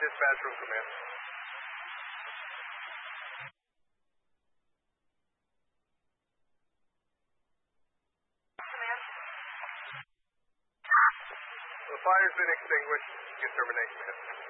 dispatch room command. Command. The fire's been extinguished. You terminate command.